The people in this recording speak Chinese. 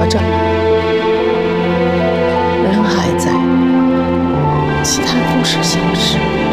活着，人还在，其他都是小事。